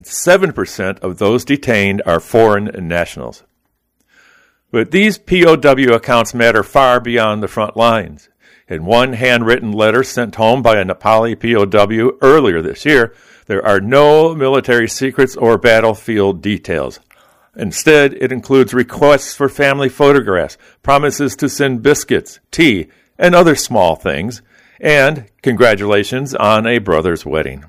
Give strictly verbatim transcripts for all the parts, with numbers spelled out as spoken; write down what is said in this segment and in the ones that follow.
seven percent of those detained are foreign nationals. But these P O W accounts matter far beyond the front lines. In one handwritten letter sent home by a Nepali P O W earlier this year, there are no military secrets or battlefield details. Instead, it includes requests for family photographs, promises to send biscuits, tea, and other small things, and congratulations on a brother's wedding.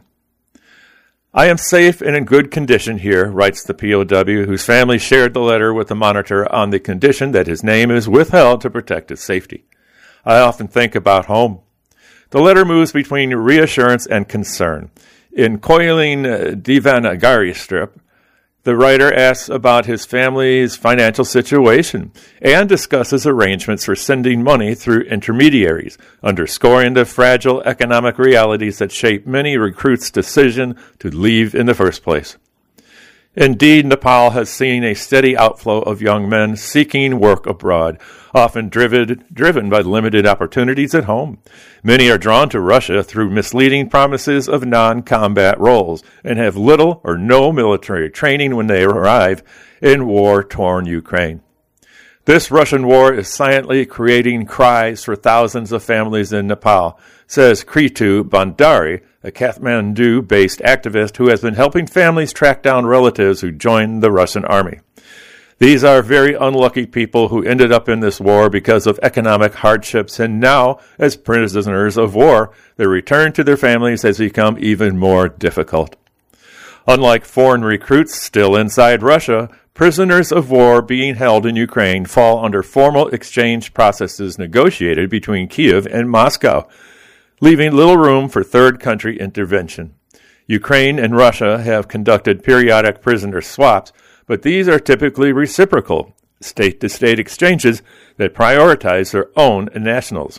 I am safe and in good condition here, writes the P O W, whose family shared the letter with the Monitor on the condition that his name is withheld to protect his safety. I often think about home. The letter moves between reassurance and concern. In Koiling Devanagari strip, the writer asks about his family's financial situation and discusses arrangements for sending money through intermediaries, underscoring the fragile economic realities that shape many recruits' decision to leave in the first place. Indeed, Nepal has seen a steady outflow of young men seeking work abroad, often driven, driven by limited opportunities at home. Many are drawn to Russia through misleading promises of non-combat roles and have little or no military training when they arrive in war-torn Ukraine. This Russian war is silently creating cries for thousands of families in Nepal, says Kritu Bandari, a Kathmandu-based activist who has been helping families track down relatives who joined the Russian army. These are very unlucky people who ended up in this war because of economic hardships, and now, as prisoners of war, their return to their families has become even more difficult. Unlike foreign recruits still inside Russia, prisoners of war being held in Ukraine fall under formal exchange processes negotiated between Kyiv and Moscow, leaving little room for third country intervention. Ukraine and Russia have conducted periodic prisoner swaps, but these are typically reciprocal, state-to-state exchanges that prioritize their own nationals.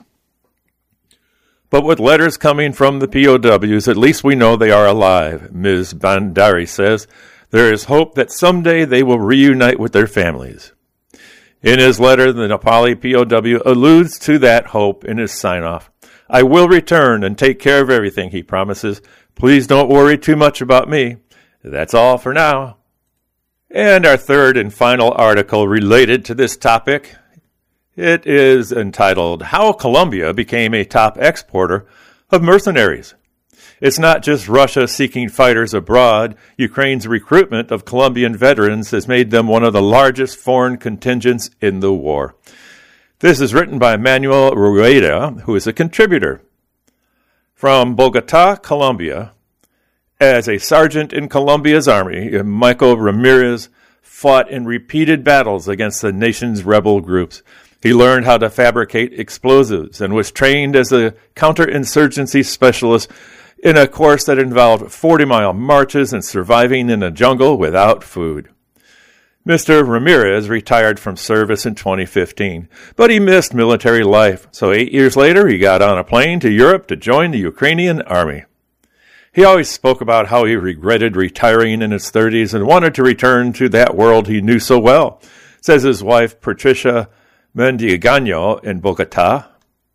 But with letters coming from the P O Ws, at least we know they are alive, Miz Bandari says. There is hope that someday they will reunite with their families. In his letter, the Nepali P O W alludes to that hope in his sign-off. I will return and take care of everything, he promises. Please don't worry too much about me. That's all for now. And our third and final article related to this topic, it is entitled, How Colombia Became a Top Exporter of Mercenaries. It's not just Russia seeking fighters abroad. Ukraine's recruitment of Colombian veterans has made them one of the largest foreign contingents in the war. This is written by Manuel Rueda, who is a contributor. From Bogota, Colombia, as a sergeant in Colombia's army, Michael Ramirez fought in repeated battles against the nation's rebel groups. He learned how to fabricate explosives and was trained as a counterinsurgency specialist in a course that involved forty-mile marches and surviving in a jungle without food. Mister Ramirez retired from service in twenty fifteen, but he missed military life, so eight years later he got on a plane to Europe to join the Ukrainian army. He always spoke about how he regretted retiring in his thirties and wanted to return to that world he knew so well, says his wife Patricia Mendiagano in Bogota.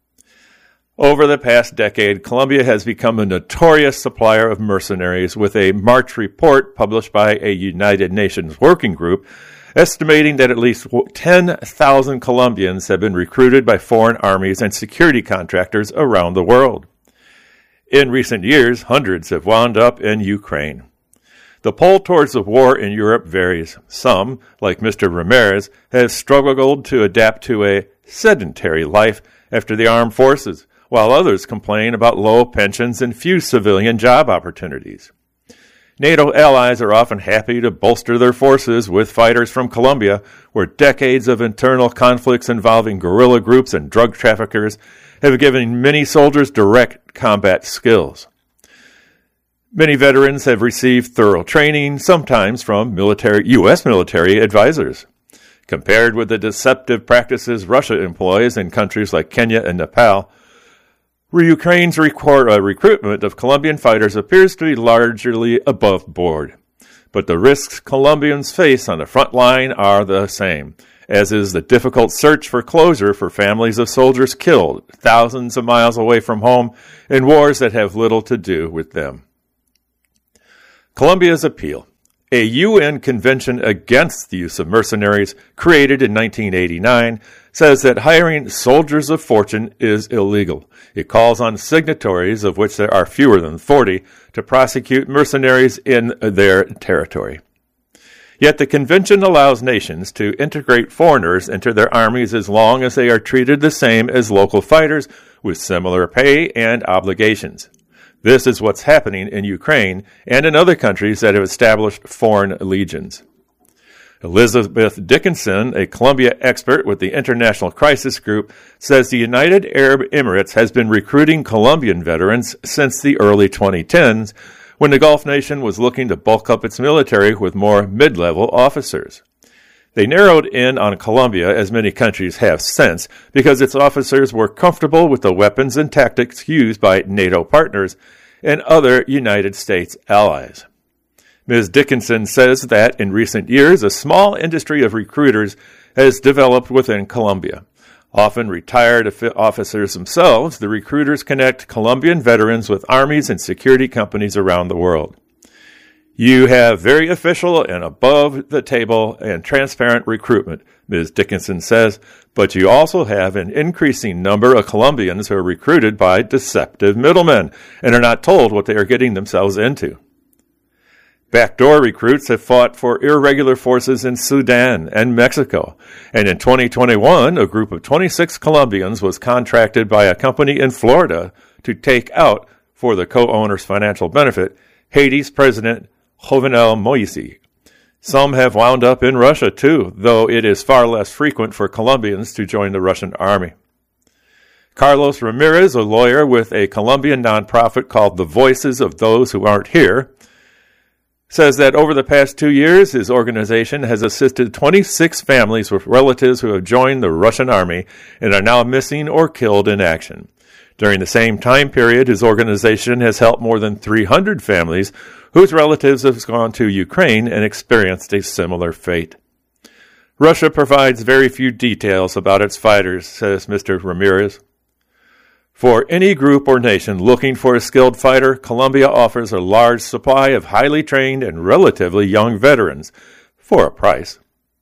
Over the past decade, Colombia has become a notorious supplier of mercenaries, with a March report published by a United Nations working group estimating that at least ten thousand Colombians have been recruited by foreign armies and security contractors around the world. In recent years, hundreds have wound up in Ukraine. The pull towards the war in Europe varies. Some, like Mister Ramirez, have struggled to adapt to a sedentary life after the armed forces, while others complain about low pensions and few civilian job opportunities. NATO allies are often happy to bolster their forces with fighters from Colombia, where decades of internal conflicts involving guerrilla groups and drug traffickers have given many soldiers direct combat skills. Many veterans have received thorough training, sometimes from military, U S military advisors. Compared with the deceptive practices Russia employs in countries like Kenya and Nepal, Ukraine's record, uh, recruitment of Colombian fighters appears to be largely above board. But the risks Colombians face on the front line are the same, as is the difficult search for closure for families of soldiers killed thousands of miles away from home in wars that have little to do with them. Colombia's appeal. A U N convention against the use of mercenaries, created in nineteen eighty-nine, says that hiring soldiers of fortune is illegal. It calls on signatories, of which there are fewer than forty, to prosecute mercenaries in their territory. Yet the convention allows nations to integrate foreigners into their armies as long as they are treated the same as local fighters with similar pay and obligations. This is what's happening in Ukraine and in other countries that have established foreign legions. Elizabeth Dickinson, a Colombia expert with the International Crisis Group, says the United Arab Emirates has been recruiting Colombian veterans since the early twenty tens, when the Gulf nation was looking to bulk up its military with more mid-level officers. They narrowed in on Colombia, as many countries have since, because its officers were comfortable with the weapons and tactics used by NATO partners and other United States allies. Miz Dickinson says that in recent years, a small industry of recruiters has developed within Colombia. Often retired officers themselves, the recruiters connect Colombian veterans with armies and security companies around the world. You have very official and above-the-table and transparent recruitment, Miz Dickinson says, but you also have an increasing number of Colombians who are recruited by deceptive middlemen and are not told what they are getting themselves into. Backdoor recruits have fought for irregular forces in Sudan and Mexico, and in twenty twenty-one, a group of twenty-six Colombians was contracted by a company in Florida to take out, for the co-owner's financial benefit, Haiti's President Jovenel Moïse. Some have wound up in Russia, too, though it is far less frequent for Colombians to join the Russian army. Carlos Ramirez, a lawyer with a Colombian nonprofit called The Voices of Those Who Aren't Here, says that over the past two years, his organization has assisted twenty-six families with relatives who have joined the Russian army and are now missing or killed in action. During the same time period, his organization has helped more than three hundred families whose relatives have gone to Ukraine and experienced a similar fate. Russia provides very few details about its fighters, says Mister Ramirez. For any group or nation looking for a skilled fighter, Colombia offers a large supply of highly trained and relatively young veterans for a price.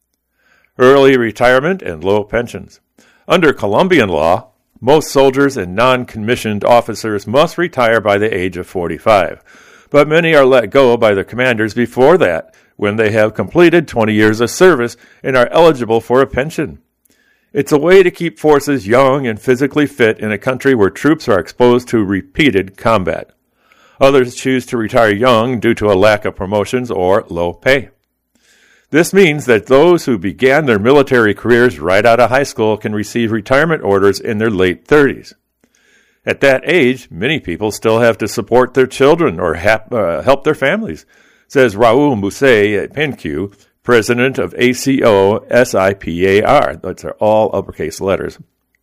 Early retirement and low pensions. Under Colombian law, most soldiers and non-commissioned officers must retire by the age of forty-five, but many are let go by their commanders before that, when they have completed twenty years of service and are eligible for a pension. It's a way to keep forces young and physically fit in a country where troops are exposed to repeated combat. Others choose to retire young due to a lack of promotions or low pay. This means that those who began their military careers right out of high school can receive retirement orders in their late thirties. At that age, many people still have to support their children or hap, uh, help their families, says Raul Musset Pencu, president of A C O S I P A R, those are all uppercase letters,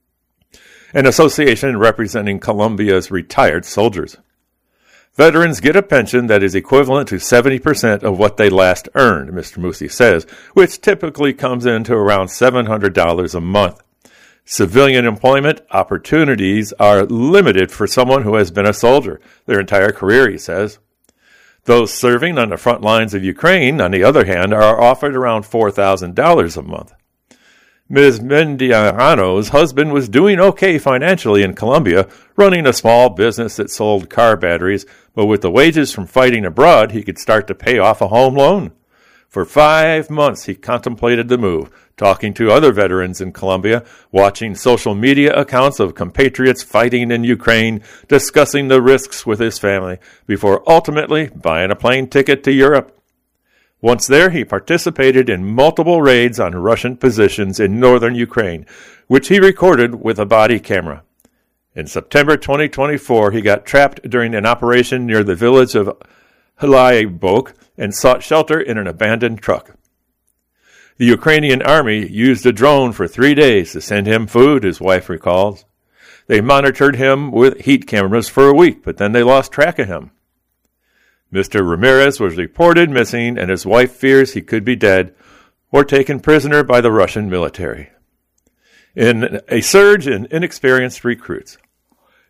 an association representing Colombia's retired soldiers. Veterans get a pension that is equivalent to seventy percent of what they last earned, Mister Musset says, which typically comes into around seven hundred dollars a month. Civilian employment opportunities are limited for someone who has been a soldier their entire career, he says. Those serving on the front lines of Ukraine, on the other hand, are offered around four thousand dollars a month. Miz Mendiano's husband was doing okay financially in Colombia, running a small business that sold car batteries, but with the wages from fighting abroad, he could start to pay off a home loan. For five months, he contemplated the move, talking to other veterans in Colombia, watching social media accounts of compatriots fighting in Ukraine, discussing the risks with his family, before ultimately buying a plane ticket to Europe. Once there, he participated in multiple raids on Russian positions in northern Ukraine, which he recorded with a body camera. In September twenty twenty-four, he got trapped during an operation near the village of Hlaibok and sought shelter in an abandoned truck. The Ukrainian army used a drone for three days to send him food, his wife recalls. They monitored him with heat cameras for a week, but then they lost track of him. Mister Ramirez was reported missing, and his wife fears he could be dead or taken prisoner by the Russian military. In a surge in inexperienced recruits.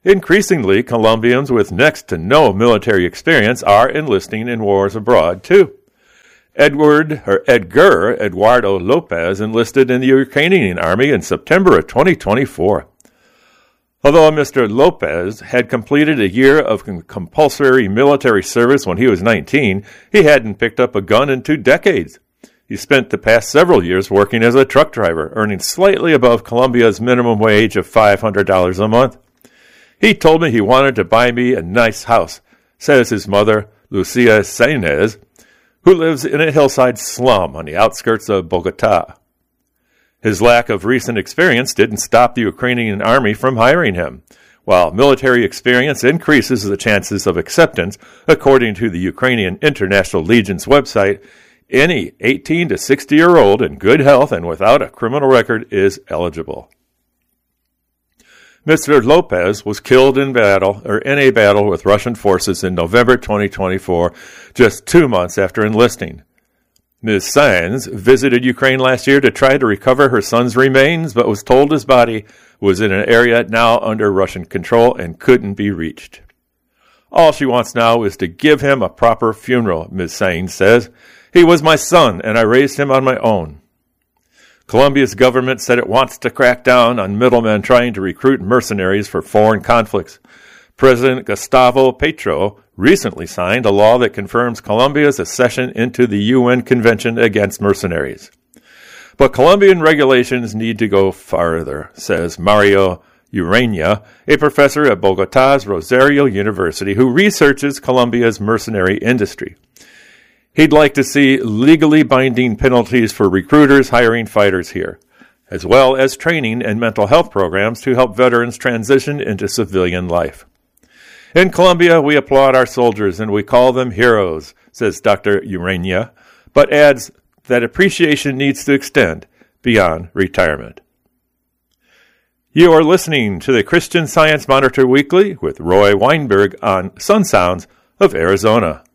Increasingly, Colombians with next to no military experience are enlisting in wars abroad, too. Edward or Edgar Eduardo Lopez enlisted in the Ukrainian army in September of twenty twenty-four. Although Mister Lopez had completed a year of compulsory military service when he was nineteen, he hadn't picked up a gun in two decades. He spent the past several years working as a truck driver, earning slightly above Colombia's minimum wage of five hundred dollars a month. He told me he wanted to buy me a nice house, says his mother, Lucia Sainez, who lives in a hillside slum on the outskirts of Bogota. His lack of recent experience didn't stop the Ukrainian army from hiring him. While military experience increases the chances of acceptance, according to the Ukrainian International Legion's website, any eighteen to sixty-year-old in good health and without a criminal record is eligible. Mister Lopez was killed in battle or in a battle with Russian forces in November twenty twenty-four, just two months after enlisting. Miz Sainz visited Ukraine last year to try to recover her son's remains, but was told his body was in an area now under Russian control and couldn't be reached. All she wants now is to give him a proper funeral, Miz Sainz says. He was my son, and I raised him on my own. Colombia's government said it wants to crack down on middlemen trying to recruit mercenaries for foreign conflicts. President Gustavo Petro recently signed a law that confirms Colombia's accession into the U N Convention Against Mercenaries. But Colombian regulations need to go farther, says Mario Urania, a professor at Bogota's Rosario University who researches Colombia's mercenary industry. He'd like to see legally binding penalties for recruiters hiring fighters here, as well as training and mental health programs to help veterans transition into civilian life. In Colombia, we applaud our soldiers and we call them heroes, says Doctor Urania, but adds that appreciation needs to extend beyond retirement. You are listening to the Christian Science Monitor Weekly with Roy Weinberg on Sun Sounds of Arizona.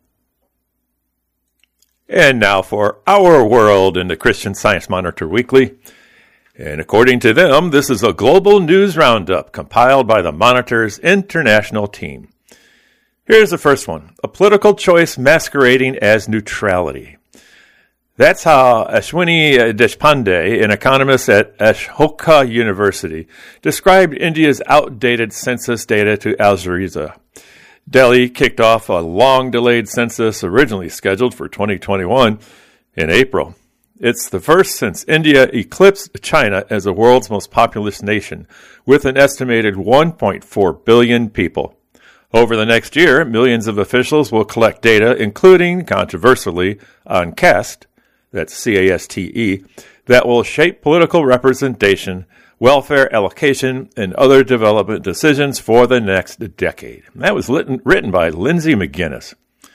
And now for Our World in the Christian Science Monitor Weekly. And according to them, this is a global news roundup compiled by the Monitor's international team. Here's the first one. A political choice masquerading as neutrality. That's how Ashwini Deshpande, an economist at Ashoka University, described India's outdated census data to Al Jazeera. Delhi kicked off a long-delayed census originally scheduled for twenty twenty-one in April. It's the first since India eclipsed China as the world's most populous nation, with an estimated one point four billion people. Over the next year, millions of officials will collect data, including, controversially, on caste, that's C A S T E, that will shape political representation, welfare allocation, and other development decisions for the next decade. That was written, written by Lindsay McGuinness.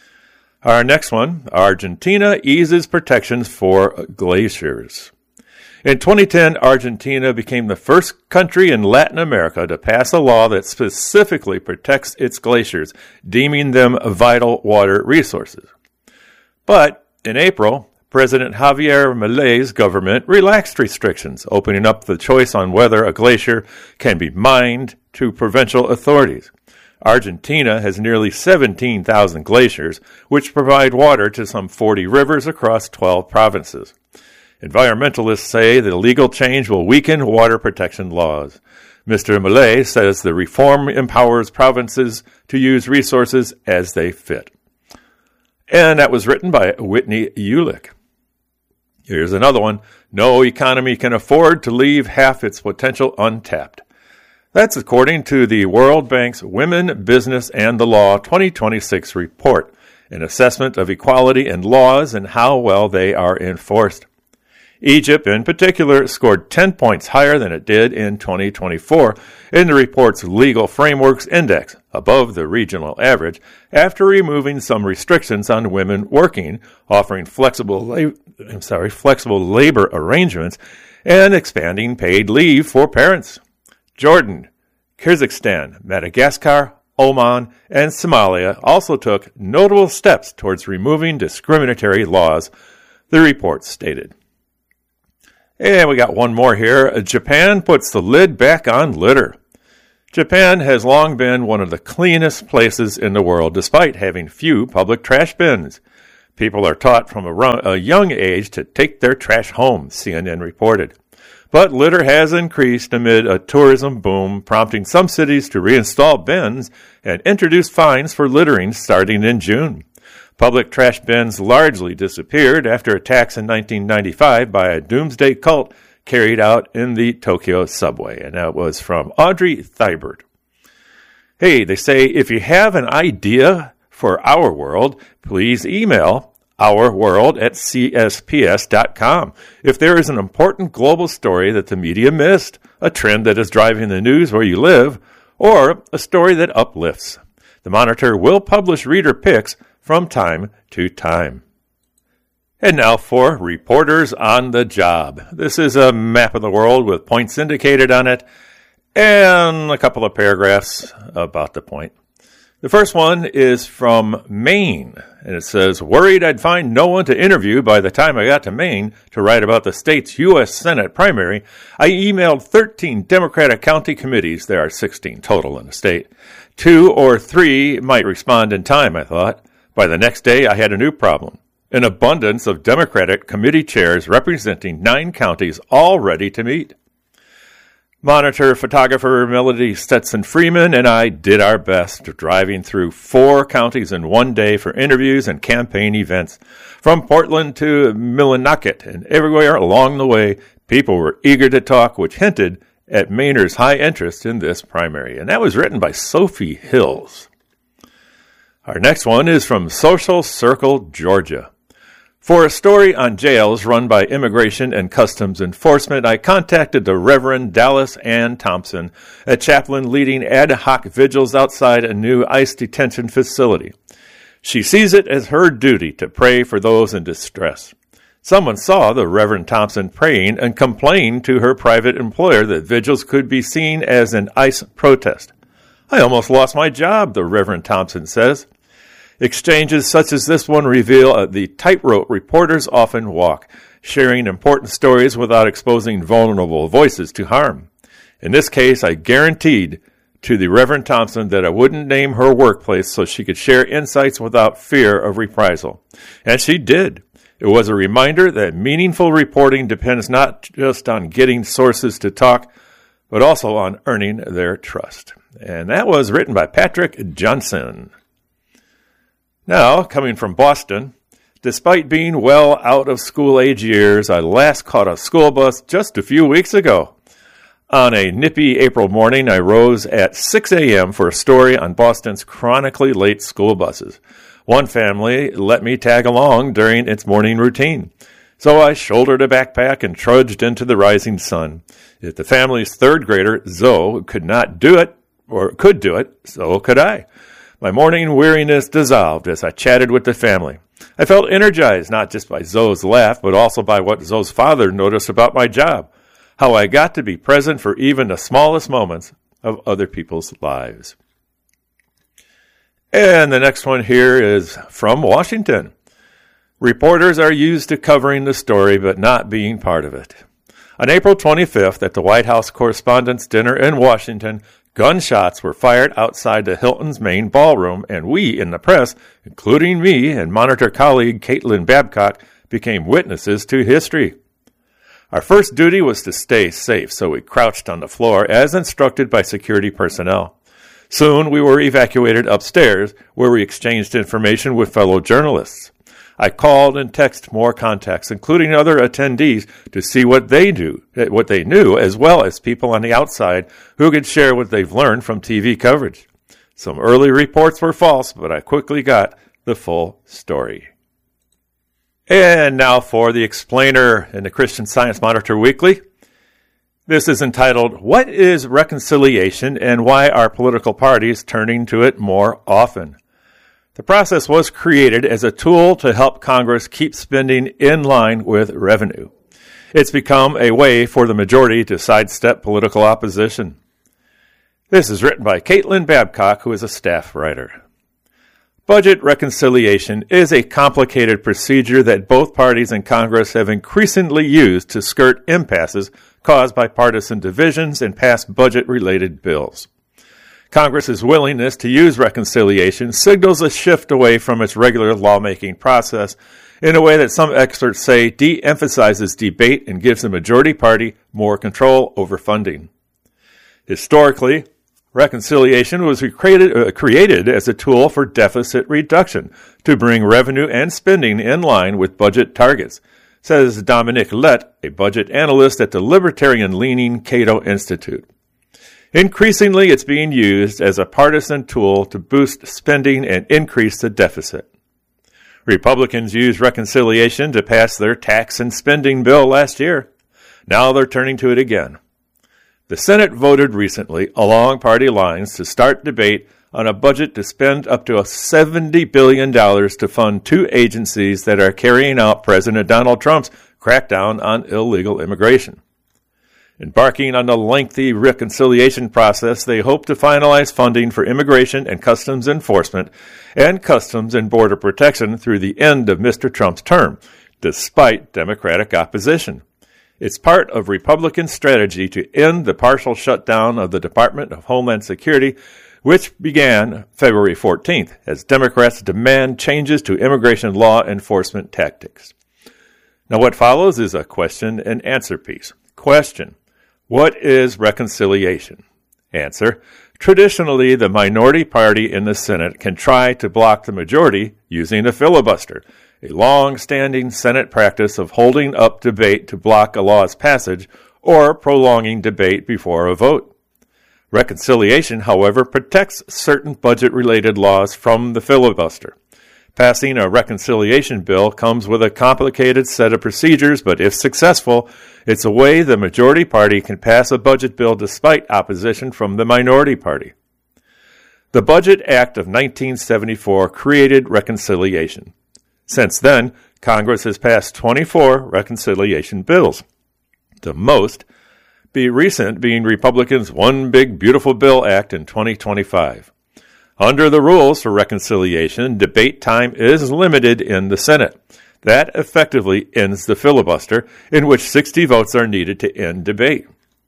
Our next one, Argentina eases protections for glaciers. In twenty ten, Argentina became the first country in Latin America to pass a law that specifically protects its glaciers, deeming them vital water resources. But in April, President Javier Milei's government relaxed restrictions, opening up the choice on whether a glacier can be mined to provincial authorities. Argentina has nearly seventeen thousand glaciers, which provide water to some forty rivers across twelve provinces. Environmentalists say the legal change will weaken water protection laws. Mister Milei says the reform empowers provinces to use resources as they fit. And that was written by Whitney Ulick. Here's another one. No economy can afford to leave half its potential untapped. That's according to the World Bank's Women, Business, and the Law twenty twenty-six report, an assessment of equality in laws and how well they are enforced. Egypt, in particular, scored ten points higher than it did in twenty twenty-four in the report's Legal Frameworks Index, above the regional average, after removing some restrictions on women working, offering flexible, la- I'm sorry, flexible labor arrangements, and expanding paid leave for parents. Jordan, Kyrgyzstan, Madagascar, Oman, and Somalia also took notable steps towards removing discriminatory laws, the report stated. And we got one more here. Japan puts the lid back on litter. Japan has long been one of the cleanest places in the world, despite having few public trash bins. People are taught from a, run- a young age to take their trash home, C N N reported. But litter has increased amid a tourism boom, prompting some cities to reinstall bins and introduce fines for littering starting in June. Public trash bins largely disappeared after attacks in nineteen ninety-five by a doomsday cult carried out in the Tokyo subway. And that was from Audrey Thibert. Hey, they say if you have an idea for Our World, please email ourworld at c s p s dot com. If there is an important global story that the media missed, a trend that is driving the news where you live, or a story that uplifts, the Monitor will publish reader picks from time to time. And now for Reporters on the Job. This is a map of the world with points indicated on it and a couple of paragraphs about the point. The first one is from Maine, and it says, worried I'd find no one to interview by the time I got to Maine to write about the state's U S Senate primary, I emailed thirteen Democratic county committees. There are sixteen total in the state. Two or three might respond in time, I thought. By the next day, I had a new problem. An abundance of Democratic committee chairs representing nine counties all ready to meet. Monitor photographer Melody Stetson Freeman and I did our best, driving through four counties in one day for interviews and campaign events. From Portland to Millinocket and everywhere along the way, people were eager to talk, which hinted at Mainers' high interest in this primary. And that was written by Sophie Hills. Our next one is from Social Circle, Georgia. For a story on jails run by Immigration and Customs Enforcement, I contacted the Reverend Dallas Ann Thompson, a chaplain leading ad hoc vigils outside a new ICE detention facility. She sees it as her duty to pray for those in distress. Someone saw the Reverend Thompson praying and complained to her private employer that vigils could be seen as an ICE protest. I almost lost my job, the Reverend Thompson says. Exchanges such as this one reveal the tightrope reporters often walk, sharing important stories without exposing vulnerable voices to harm. In this case, I guaranteed to the Reverend Thompson that I wouldn't name her workplace so she could share insights without fear of reprisal. And she did. It was a reminder that meaningful reporting depends not just on getting sources to talk, but also on earning their trust. And that was written by Patrick Johnson. Now, coming from Boston, despite being well out of school-age years, I last caught a school bus just a few weeks ago. On a nippy April morning, I rose at six a.m. for a story on Boston's chronically late school buses. One family let me tag along during its morning routine. So I shouldered a backpack and trudged into the rising sun. If the family's third grader, Zoe, could not do it, or could do it, so could I. My morning weariness dissolved as I chatted with the family. I felt energized not just by Zoe's laugh, but also by what Zoe's father noticed about my job, how I got to be present for even the smallest moments of other people's lives. And the next one here is from Washington. Reporters are used to covering the story, but not being part of it. On April twenty-fifth, at the White House Correspondents' Dinner in Washington, gunshots were fired outside the Hilton's main ballroom, and we in the press, including me and Monitor colleague Caitlin Babcock, became witnesses to history. Our first duty was to stay safe, so we crouched on the floor as instructed by security personnel. Soon we were evacuated upstairs, where we exchanged information with fellow journalists. I called and texted more contacts, including other attendees, to see what they do, what they knew, as well as people on the outside who could share what they've learned from T V coverage. Some early reports were false, but I quickly got the full story. And now for the explainer in the Christian Science Monitor Weekly. This is entitled, What is Reconciliation and Why Are Political Parties Turning to It More Often? The process was created as a tool to help Congress keep spending in line with revenue. It's become a way for the majority to sidestep political opposition. This is written by Caitlin Babcock, who is a staff writer. Budget reconciliation is a complicated procedure that both parties in Congress have increasingly used to skirt impasses caused by partisan divisions and pass budget-related bills. Congress's willingness to use reconciliation signals a shift away from its regular lawmaking process in a way that some experts say de-emphasizes debate and gives the majority party more control over funding. Historically, reconciliation was created, uh, created as a tool for deficit reduction to bring revenue and spending in line with budget targets, says Dominic Lett, a budget analyst at the libertarian-leaning Cato Institute. Increasingly, it's being used as a partisan tool to boost spending and increase the deficit. Republicans used reconciliation to pass their tax and spending bill last year. Now they're turning to it again. The Senate voted recently, along party lines, to start debate on a budget to spend up to seventy billion dollars to fund two agencies that are carrying out President Donald Trump's crackdown on illegal immigration. Embarking on the lengthy reconciliation process, they hope to finalize funding for immigration and customs enforcement and customs and border protection through the end of Mister Trump's term, despite Democratic opposition. It's part of Republican strategy to end the partial shutdown of the Department of Homeland Security, which began February fourteenth, as Democrats demand changes to immigration law enforcement tactics. Now, what follows is a question and answer piece. Question: what is reconciliation? Answer: traditionally, the minority party in the Senate can try to block the majority using a filibuster, a long-standing Senate practice of holding up debate to block a law's passage or prolonging debate before a vote. Reconciliation, however, protects certain budget-related laws from the filibuster. Passing a reconciliation bill comes with a complicated set of procedures, but if successful, it's a way the majority party can pass a budget bill despite opposition from the minority party. The Budget Act of nineteen seventy-four created reconciliation. Since then, Congress has passed twenty-four reconciliation bills, the most be recent being Republicans' One Big Beautiful Bill Act in twenty twenty-five. Under the rules for reconciliation, debate time is limited in the Senate. That effectively ends the filibuster, in which sixty votes are needed to end debate.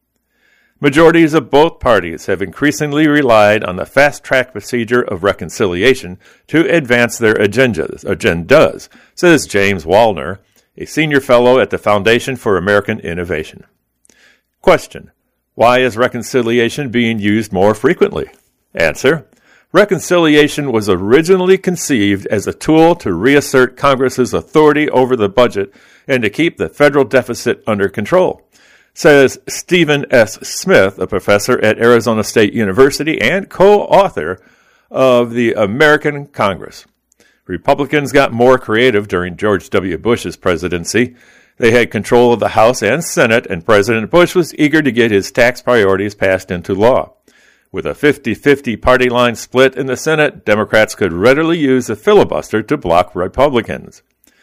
Majorities of both parties have increasingly relied on the fast-track procedure of reconciliation to advance their agendas, agendas, says James Wallner, a senior fellow at the Foundation for American Innovation. Question: why is reconciliation being used more frequently? Answer: reconciliation was originally conceived as a tool to reassert Congress's authority over the budget and to keep the federal deficit under control, says Stephen S. Smith, a professor at Arizona State University and co-author of The American Congress. Republicans got more creative during George W. Bush's presidency. They had control of the House and Senate, and President Bush was eager to get his tax priorities passed into law. With a fifty-fifty party line split in the Senate, Democrats could readily use a filibuster to block Republicans.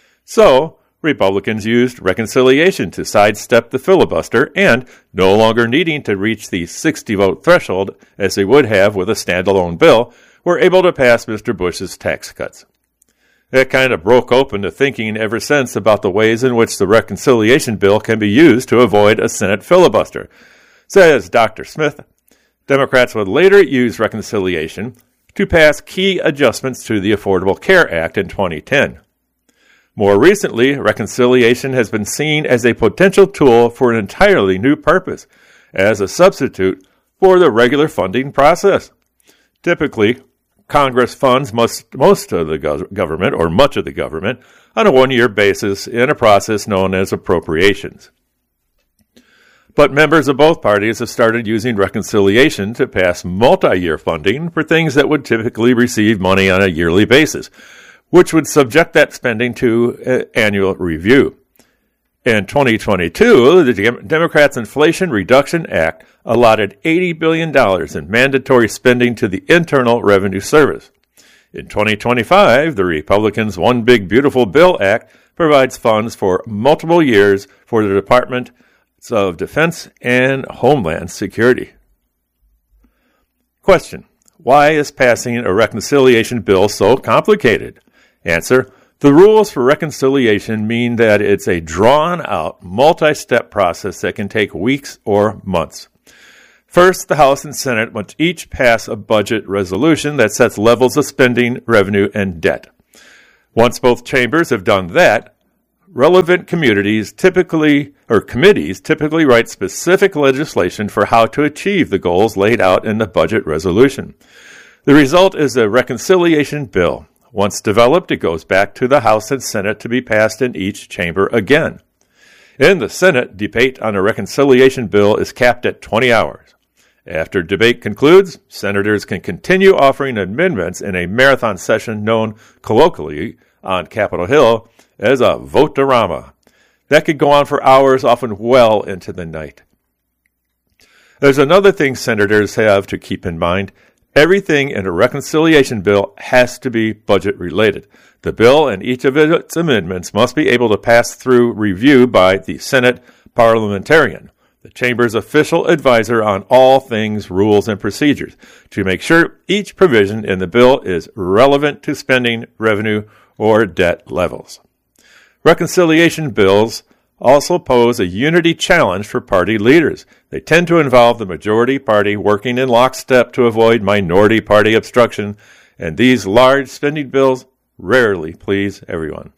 So, Republicans used reconciliation to sidestep the filibuster and, no longer needing to reach the sixty-vote threshold as they would have with a standalone bill, were able to pass Mister Bush's tax cuts. That kind of broke open the thinking ever since about the ways in which the reconciliation bill can be used to avoid a Senate filibuster, says Doctor Smith. Democrats would later use reconciliation to pass key adjustments to the Affordable Care Act in twenty ten. More recently, reconciliation has been seen as a potential tool for an entirely new purpose, as a substitute for the regular funding process. Typically, Congress funds most, most of the go- government, or much of the government, on a one-year basis in a process known as appropriations. But members of both parties have started using reconciliation to pass multi-year funding for things that would typically receive money on a yearly basis, which would subject that spending to an annual review. In twenty twenty-two, the Democrats' Inflation Reduction Act allotted eighty billion dollars in mandatory spending to the Internal Revenue Service. In twenty twenty-five, the Republicans' One Big Beautiful Bill Act provides funds for multiple years for the Departments of Defense and Homeland Security. Question: why is passing a reconciliation bill so complicated? Answer: the rules for reconciliation mean that it's a drawn-out, multi-step process that can take weeks or months. First, the House and Senate must each pass a budget resolution that sets levels of spending, revenue, and debt. Once both chambers have done that, relevant communities typically, or committees typically write specific legislation for how to achieve the goals laid out in the budget resolution. The result is a reconciliation bill. Once developed, it goes back to the House and Senate to be passed in each chamber again. In the Senate, debate on a reconciliation bill is capped at twenty hours. After debate concludes, senators can continue offering amendments in a marathon session known colloquially on Capitol Hill as a vote-a-rama. That could go on for hours, often well into the night. There's another thing senators have to keep in mind. Everything in a reconciliation bill has to be budget-related. The bill and each of its amendments must be able to pass through review by the Senate parliamentarian, the chamber's official advisor on all things rules and procedures, to make sure each provision in the bill is relevant to spending, revenue, or debt levels. Reconciliation bills also pose a unity challenge for party leaders. They tend to involve the majority party working in lockstep to avoid minority party obstruction, and these large spending bills rarely please everyone.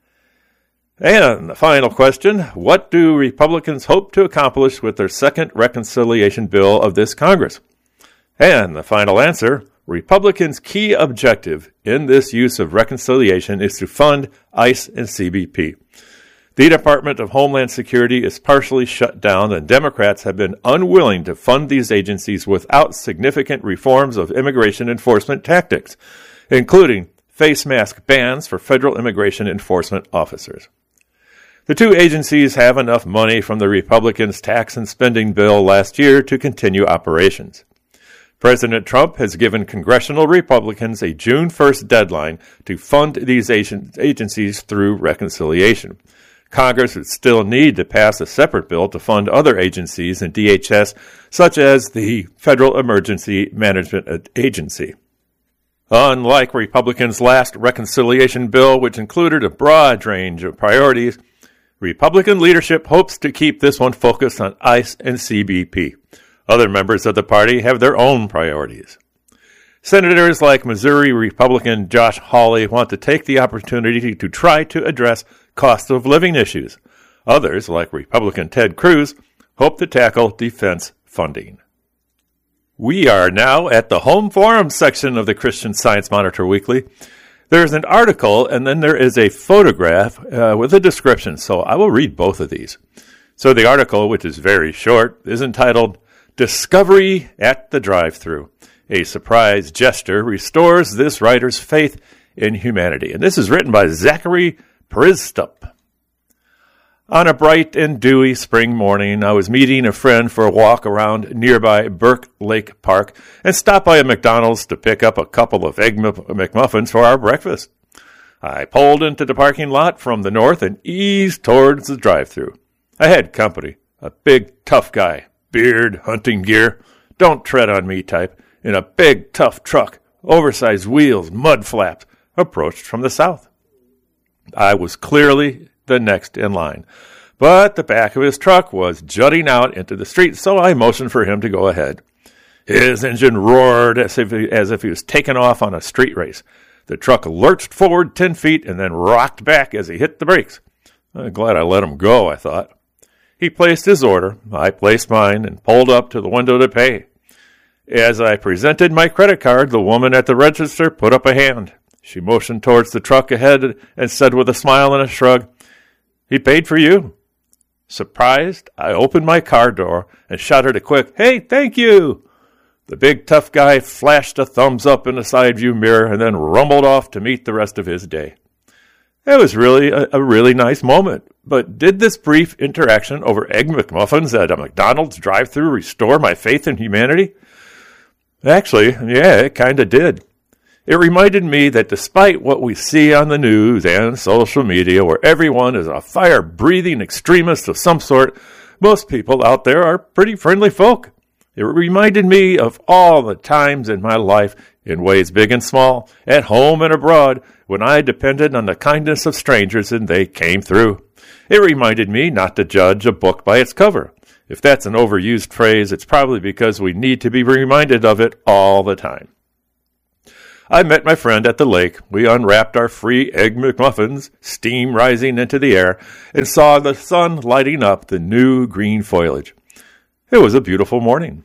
And the final question, what do Republicans hope to accomplish with their second reconciliation bill of this Congress? And the final answer, Republicans' key objective in this use of reconciliation is to fund ICE and C B P. The Department of Homeland Security is partially shut down, and Democrats have been unwilling to fund these agencies without significant reforms of immigration enforcement tactics, including face mask bans for federal immigration enforcement officers. The two agencies have enough money from the Republicans' tax and spending bill last year to continue operations. President Trump has given congressional Republicans a June first deadline to fund these agencies through reconciliation. Congress would still need to pass a separate bill to fund other agencies in D H S, such as the Federal Emergency Management Agency. Unlike Republicans' last reconciliation bill, which included a broad range of priorities, Republican leadership hopes to keep this one focused on ICE and C B P. Other members of the party have their own priorities. Senators like Missouri Republican Josh Hawley want to take the opportunity to try to address cost of living issues. Others, like Republican Ted Cruz, hope to tackle defense funding. We are now at the Home Forum section of the Christian Science Monitor Weekly. There's an article, and then there is a photograph uh, with a description, so I will read both of these. So the article, which is very short, is entitled, Discovery at the Drive-Thru. A surprise gesture restores this writer's faith in humanity. And this is written by Zachary Pristup. On a bright and dewy spring morning, I was meeting a friend for a walk around nearby Burke Lake Park and stopped by a McDonald's to pick up a couple of Egg McMuffins for our breakfast. I pulled into the parking lot from the north and eased towards the drive-thru. I had company, a big, tough guy, beard, hunting gear, don't tread on me type, in a big, tough truck, oversized wheels, mud flaps, approached from the south. I was clearly the next in line, but the back of his truck was jutting out into the street, so I motioned for him to go ahead. His engine roared as if he, as if he was taking off on a street race. The truck lurched forward ten feet and then rocked back as he hit the brakes. I'm glad I let him go, I thought. He placed his order, I placed mine, and pulled up to the window to pay. As I presented my credit card, the woman at the register put up a hand. She motioned towards the truck ahead and said with a smile and a shrug, "He paid for you." Surprised, I opened my car door and shouted a quick, "Hey, thank you!" The big tough guy flashed a thumbs up in the side view mirror and then rumbled off to meet the rest of his day. It was really a, a really nice moment, but did this brief interaction over Egg McMuffins at a McDonald's drive-thru restore my faith in humanity? Actually, yeah, it kind of did. It reminded me that despite what we see on the news and social media, where everyone is a fire-breathing extremist of some sort, most people out there are pretty friendly folk. It reminded me of all the times in my life in ways big and small, at home and abroad, when I depended on the kindness of strangers and they came through. It reminded me not to judge a book by its cover. If that's an overused phrase, it's probably because we need to be reminded of it all the time. I met my friend at the lake. We unwrapped our free Egg McMuffins, steam rising into the air, and saw the sun lighting up the new green foliage. It was a beautiful morning.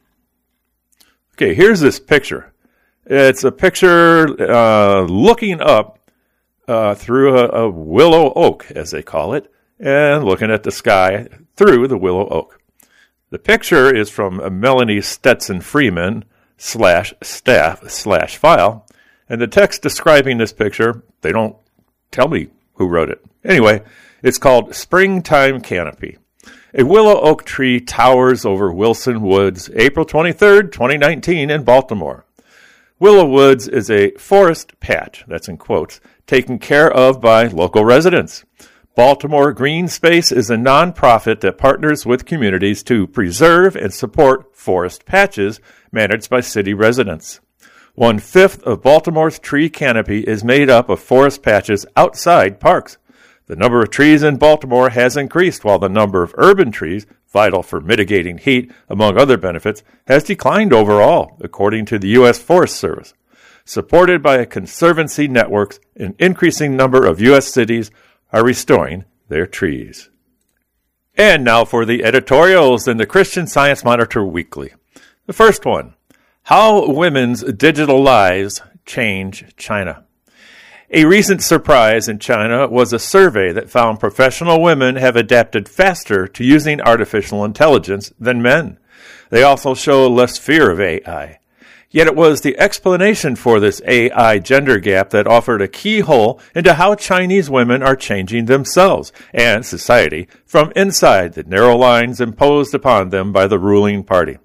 Okay, here's this picture. It's a picture uh, looking up uh, through a, a willow oak, as they call it, and looking at the sky through the willow oak. The picture is from Melanie Stetson Freeman slash staff slash file, and the text describing this picture, they don't tell me who wrote it. Anyway, it's called Springtime Canopy. A willow oak tree towers over Wilson Woods, April twenty-third, twenty nineteen in Baltimore. Willow Woods is a forest patch, that's in quotes, taken care of by local residents. Baltimore Green Space is a nonprofit that partners with communities to preserve and support forest patches managed by city residents. One-fifth of Baltimore's tree canopy is made up of forest patches outside parks. The number of trees in Baltimore has increased, while the number of urban trees, vital for mitigating heat, among other benefits, has declined overall, according to the U S Forest Service. Supported by conservancy networks, an increasing number of U S cities are restoring their trees. And now for the editorials in the Christian Science Monitor Weekly. The first one, How Women's Digital Lives Change China. A recent surprise in China was a survey that found professional women have adapted faster to using artificial intelligence than men. They also show less fear of A I. Yet it was the explanation for this A I gender gap that offered a keyhole into how Chinese women are changing themselves and society from inside the narrow lines imposed upon them by the ruling party.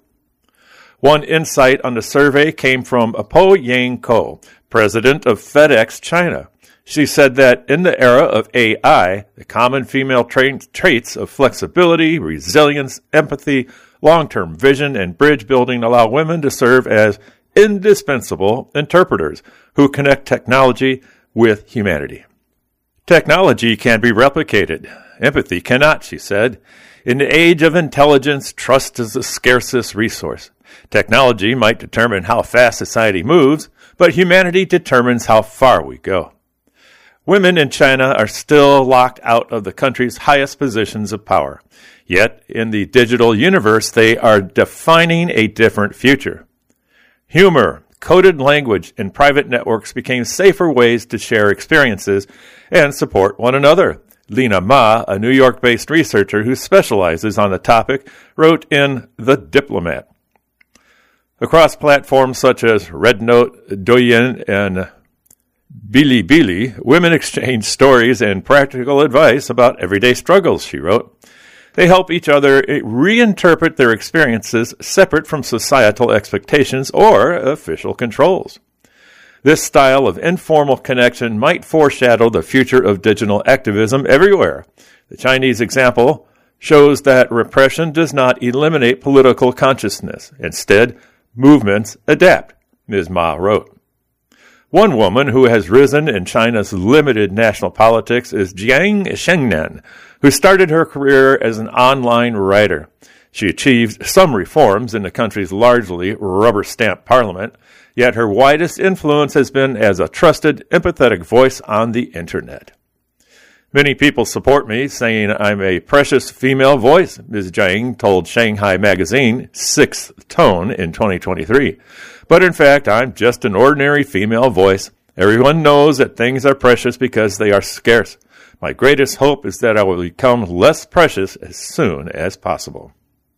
One insight on the survey came from Po Yang Ko, president of FedEx China. She said that in the era of A I, the common female tra- traits of flexibility, resilience, empathy, long-term vision, and bridge building allow women to serve as indispensable interpreters who connect technology with humanity. Technology can be replicated. Empathy cannot, she said. In the age of intelligence, trust is the scarcest resource. Technology might determine how fast society moves, but humanity determines how far we go. Women in China are still locked out of the country's highest positions of power. Yet, in the digital universe, they are defining a different future. Humor, coded language, and private networks became safer ways to share experiences and support one another. Lena Ma, a New York-based researcher who specializes on the topic, wrote in The Diplomat. Across platforms such as RedNote, Douyin, and Bilibili, women exchange stories and practical advice about everyday struggles, she wrote. They help each other reinterpret their experiences separate from societal expectations or official controls. This style of informal connection might foreshadow the future of digital activism everywhere. The Chinese example shows that repression does not eliminate political consciousness. Instead, movements adapt, Miz Ma wrote. One woman who has risen in China's limited national politics is Jiang Shengnan, who started her career as an online writer. She achieved some reforms in the country's largely rubber-stamped parliament, yet her widest influence has been as a trusted, empathetic voice on the internet. Many people support me, saying I'm a precious female voice, Miz Jiang told Shanghai Magazine Sixth Tone in twenty twenty-three. But in fact, I'm just an ordinary female voice. Everyone knows that things are precious because they are scarce. My greatest hope is that I will become less precious as soon as possible.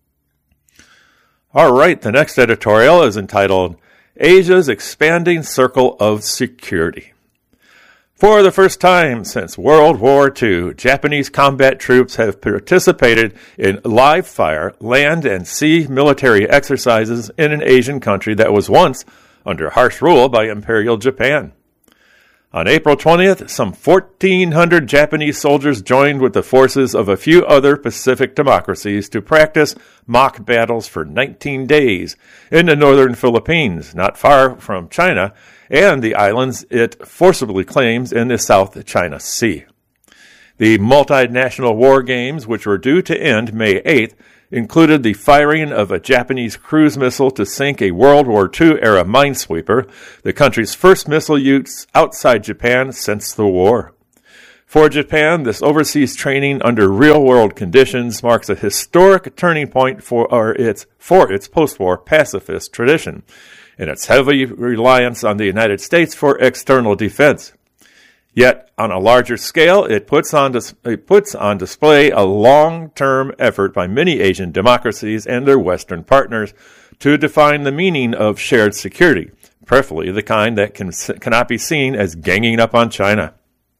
All right, the next editorial is entitled, Asia's Expanding Circle of Security. For the first time since World War Two, Japanese combat troops have participated in live-fire land and sea military exercises in an Asian country that was once under harsh rule by Imperial Japan. On April twentieth, some fourteen hundred Japanese soldiers joined with the forces of a few other Pacific democracies to practice mock battles for nineteen days in the northern Philippines, not far from China, and the islands it forcibly claims in the South China Sea. The multinational war games, which were due to end May eighth, included the firing of a Japanese cruise missile to sink a World War Two-era minesweeper, the country's first missile use outside Japan since the war. For Japan, this overseas training under real-world conditions marks a historic turning point for its, for its post-war pacifist tradition, and its heavy reliance on the United States for external defense. Yet, on a larger scale, it puts on, dis- it puts on display a long-term effort by many Asian democracies and their Western partners to define the meaning of shared security, preferably the kind that can, cannot be seen as ganging up on China.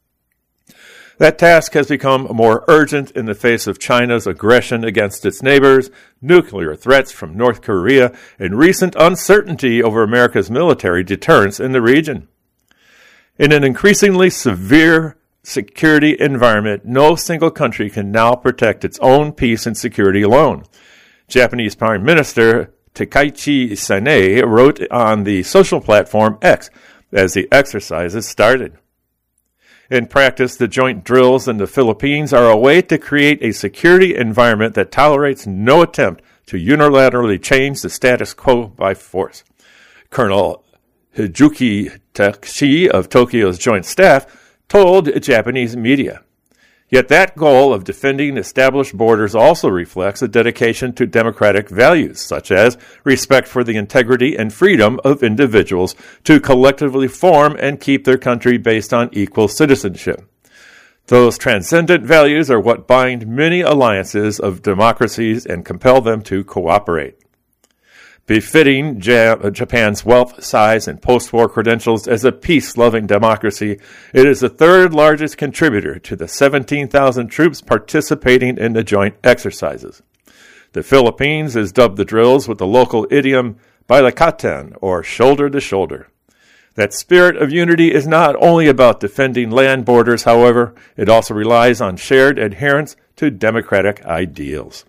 That task has become more urgent in the face of China's aggression against its neighbors, nuclear threats from North Korea, and recent uncertainty over America's military deterrence in the region. In an increasingly severe security environment, no single country can now protect its own peace and security alone. Japanese Prime Minister Takaichi Sanae wrote on the social platform X as the exercises started. In practice, the joint drills in the Philippines are a way to create a security environment that tolerates no attempt to unilaterally change the status quo by force. Colonel Hijuki Takeshi of Tokyo's Joint Staff told Japanese media. Yet that goal of defending established borders also reflects a dedication to democratic values, such as respect for the integrity and freedom of individuals to collectively form and keep their country based on equal citizenship. Those transcendent values are what bind many alliances of democracies and compel them to cooperate. Befitting Japan's wealth, size, and post-war credentials as a peace-loving democracy, it is the third largest contributor to the seventeen thousand troops participating in the joint exercises. The Philippines is dubbed the drills with the local idiom balikatan, or shoulder to shoulder. That spirit of unity is not only about defending land borders, however, it also relies on shared adherence to democratic ideals.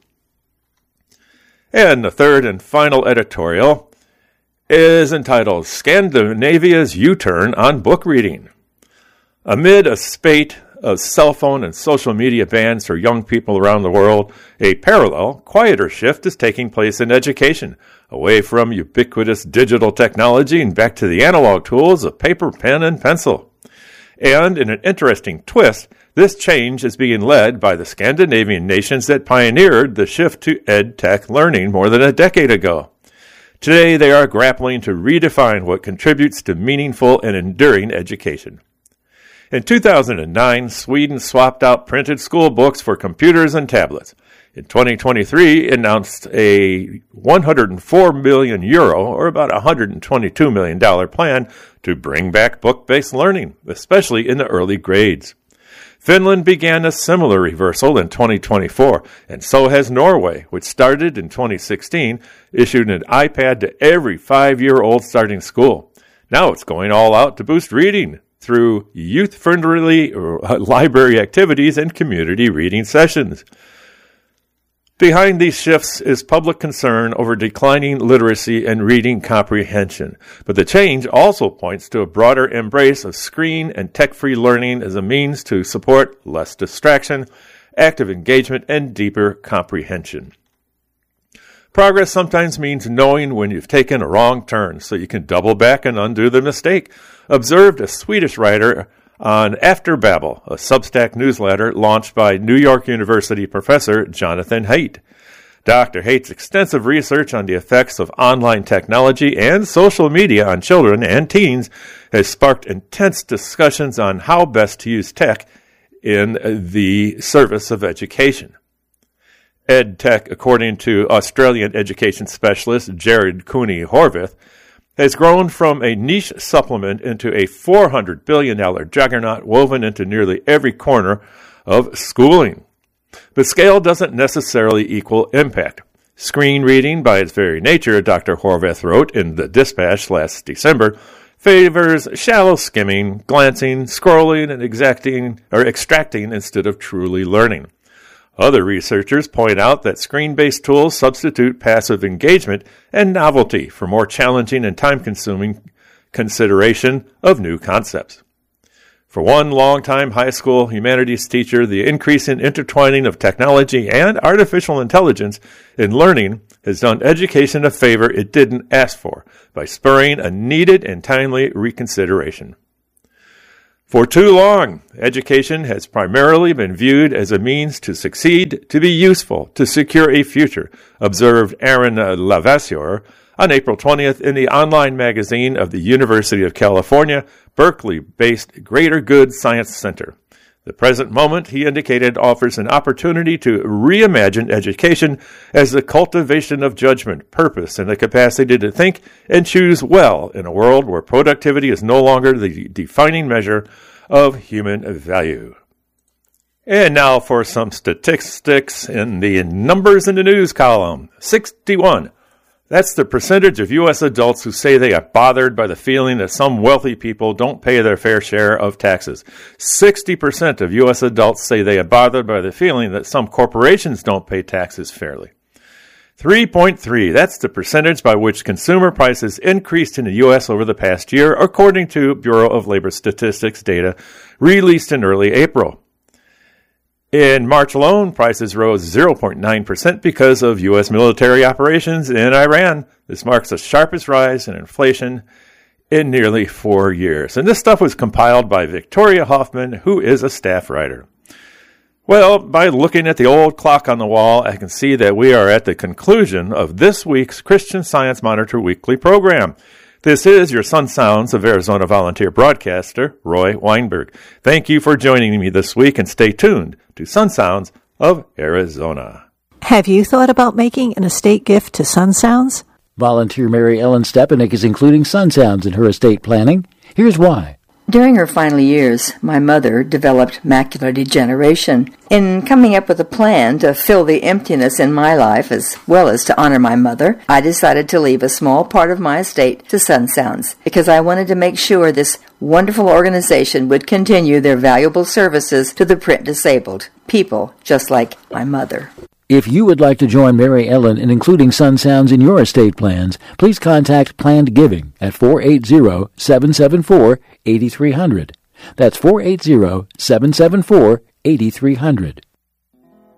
And the third and final editorial is entitled Scandinavia's U-Turn on Book Reading. Amid a spate of cell phone and social media bans for young people around the world, a parallel, quieter shift is taking place in education, away from ubiquitous digital technology and back to the analog tools of paper, pen, and pencil. And in an interesting twist, this change is being led by the Scandinavian nations that pioneered the shift to ed-tech learning more than a decade ago. Today, they are grappling to redefine what contributes to meaningful and enduring education. In two thousand nine, Sweden swapped out printed school books for computers and tablets. In twenty twenty-three, it announced a one hundred four million euro, or about one hundred twenty-two million dollars plan to bring back book-based learning, especially in the early grades. Finland began a similar reversal in twenty twenty-four, and so has Norway, which started in twenty sixteen, issued an iPad to every five-year-old starting school. Now it's going all out to boost reading through youth-friendly library activities and community reading sessions. Behind these shifts is public concern over declining literacy and reading comprehension, but the change also points to a broader embrace of screen and tech-free learning as a means to support less distraction, active engagement, and deeper comprehension. Progress sometimes means knowing when you've taken a wrong turn so you can double back and undo the mistake, observed a Swedish writer on After Babel, a Substack newsletter launched by New York University professor Jonathan Haidt. Doctor Haidt's extensive research on the effects of online technology and social media on children and teens has sparked intense discussions on how best to use tech in the service of education. EdTech, according to Australian education specialist Jared Cooney-Horvath, has grown from a niche supplement into a four hundred billion dollars juggernaut woven into nearly every corner of schooling. But scale doesn't necessarily equal impact. Screen reading, by its very nature, Doctor Horvath wrote in the Dispatch last December, favors shallow skimming, glancing, scrolling, and exacting or extracting instead of truly learning. Other researchers point out that screen-based tools substitute passive engagement and novelty for more challenging and time-consuming consideration of new concepts. For one longtime high school humanities teacher, the increasing intertwining of technology and artificial intelligence in learning has done education a favor it didn't ask for by spurring a needed and timely reconsideration. For too long, education has primarily been viewed as a means to succeed, to be useful, to secure a future, observed Aaron Lavasseur on April twentieth in the online magazine of the University of California, Berkeley-based Greater Good Science Center. The present moment, he indicated, offers an opportunity to reimagine education as the cultivation of judgment, purpose, and the capacity to think and choose well in a world where productivity is no longer the defining measure of human value. And now for some statistics in the numbers in the news column. sixty-one. That's the percentage of U S adults who say they are bothered by the feeling that some wealthy people don't pay their fair share of taxes. sixty percent of U S adults say they are bothered by the feeling that some corporations don't pay taxes fairly. three point three, that's the percentage by which consumer prices increased in the U S over the past year, according to Bureau of Labor Statistics data released in early April. In March alone, prices rose zero point nine percent because of U S military operations in Iran. This marks the sharpest rise in inflation in nearly four years. And this stuff was compiled by Victoria Hoffman, who is a staff writer. Well, by looking at the old clock on the wall, I can see that we are at the conclusion of this week's Christian Science Monitor weekly program. This is your Sun Sounds of Arizona volunteer broadcaster, Roy Weinberg. Thank you for joining me this week, and stay tuned to Sun Sounds of Arizona. Have you thought about making an estate gift to Sun Sounds? Volunteer Mary Ellen Stepanek is including Sun Sounds in her estate planning. Here's why. During her final years, my mother developed macular degeneration. In coming up with a plan to fill the emptiness in my life as well as to honor my mother, I decided to leave a small part of my estate to Sun Sounds because I wanted to make sure this wonderful organization would continue their valuable services to the print disabled, people just like my mother. If you would like to join Mary Ellen in including Sun Sounds in your estate plans, please contact Planned Giving at four eight zero, seven seven four, eight three zero zero. That's four eight zero, seven seven four, eight three zero zero.